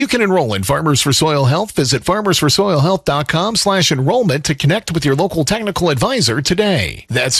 You can enroll in Farmers for Soil Health. Visit farmersforsoilhealth.com/enrollment to connect with your local technical advisor today. That's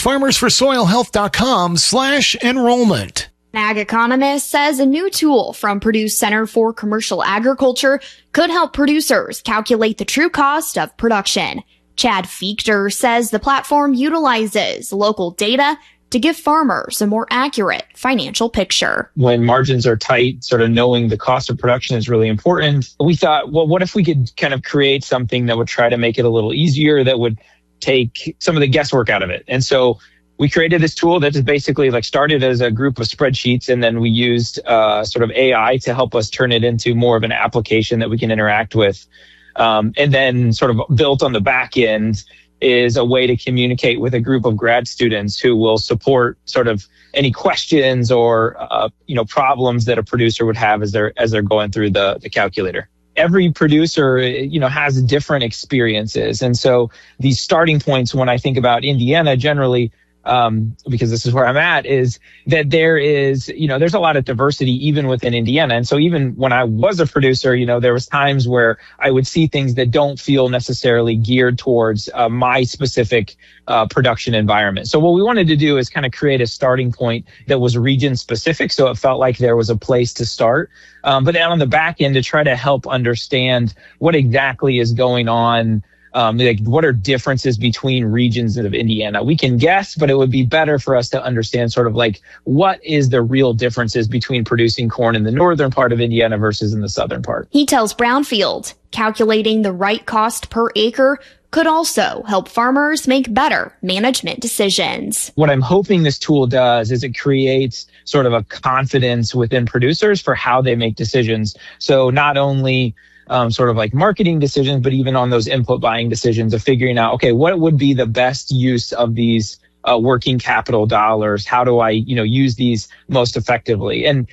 farmersforsoilhealth.com/enrollment. An ag economist says a new tool from Purdue's Center for Commercial Agriculture could help producers calculate the true cost of production. Chad Fichter says the platform utilizes local data to give farmers a more accurate financial picture. When margins are tight, sort of knowing the cost of production is really important. We thought, well, what if we could kind of create something that would try to make it a little easier, that would take some of the guesswork out of it? And so we created this tool that is basically like started as a group of spreadsheets, and then we used sort of AI to help us turn it into more of an application that we can interact with. And then sort of built on the back end is a way to communicate with a group of grad students who will support sort of any questions or problems that a producer would have as they're going through the calculator. Every producer, has different experiences. And so these starting points, when I think about Indiana generally, because this is where I'm at, is that there is, there's a lot of diversity even within Indiana. And so even when I was a producer, there was times where I would see things that don't feel necessarily geared towards my specific production environment. So what we wanted to do is kind of create a starting point that was region specific. So it felt like there was a place to start. But then on the back end to try to help understand what exactly is going on. What are differences between regions of Indiana? We can guess, but it would be better for us to understand sort of like what is the real differences between producing corn in the northern part of Indiana versus in the southern part. He tells Brownfield calculating the right cost per acre could also help farmers make better management decisions. What I'm hoping this tool does is it creates sort of a confidence within producers for how they make decisions. So not only sort of like marketing decisions, but even on those input buying decisions of figuring out, okay, what would be the best use of these working capital dollars? How do I, use these most effectively? And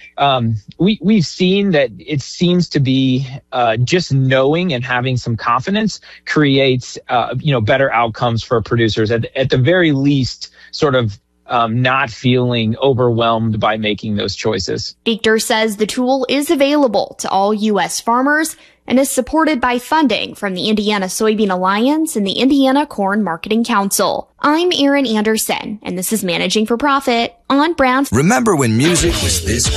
we've seen that it seems to be just knowing and having some confidence creates, better outcomes for producers. At the very least, sort of not feeling overwhelmed by making those choices. Fichter says the tool is available to all U.S. farmers and is supported by funding from the Indiana Soybean Alliance and the Indiana Corn Marketing Council. I'm Erin Anderson, and this is Managing for Profit on Brown. Remember when music was this